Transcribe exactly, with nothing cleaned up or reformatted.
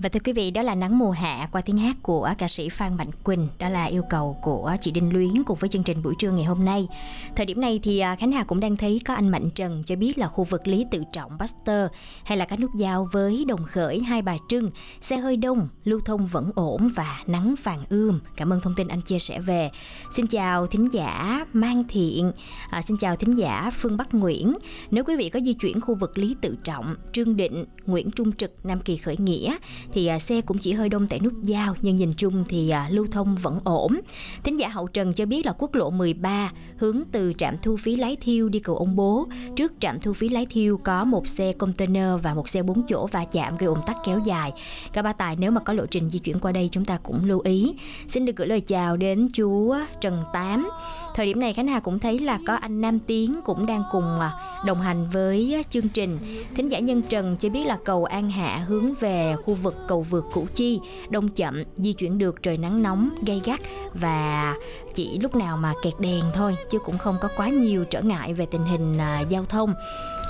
Và thưa quý vị, đó là Nắng mùa hạ qua tiếng hát của ca sĩ Phan Mạnh Quỳnh. Đó là yêu cầu của chị Đinh Luyến cùng với chương trình buổi trưa ngày hôm nay. Thời điểm này thì Khánh Hà cũng đang thấy có anh Mạnh Trần cho biết là khu vực Lý Tự Trọng, Baxter hay là các nút giao với Đồng Khởi, Hai Bà Trưng, xe hơi đông, lưu thông vẫn ổn và nắng vàng ươm. Cảm ơn thông tin anh chia sẻ về. Xin chào thính giả Mang Thiện, à, xin chào thính giả Phương Bắc Nguyễn. Nếu quý vị có di chuyển khu vực Lý Tự Trọng, Trương Định, Nguyễn Trung Trực, Nam Kỳ Khởi Nghĩa thì à, xe cũng chỉ hơi đông tại nút giao, nhưng nhìn chung thì à, lưu thông vẫn ổn. Thính giả Hậu Trần cho biết là quốc lộ mười ba hướng từ trạm thu phí Lái Thiêu đi cầu Ông Bố, trước trạm thu phí Lái Thiêu có một xe container và một xe bốn chỗ va chạm gây ùn tắc kéo dài. Các bác tài nếu mà có lộ trình di chuyển qua đây chúng ta cũng lưu ý. Xin được gửi lời chào đến chú Trần Tám. Thời điểm này Khánh Hà cũng thấy là có anh Nam Tiến cũng đang cùng đồng hành với chương trình. Thính giả Nhân Trần cho biết là cầu An Hạ hướng về khu vực cầu vượt Củ Chi đông chậm, di chuyển được, trời nắng nóng gay gắt và chỉ lúc nào mà kẹt đèn thôi chứ cũng không có quá nhiều trở ngại về tình hình uh, giao thông.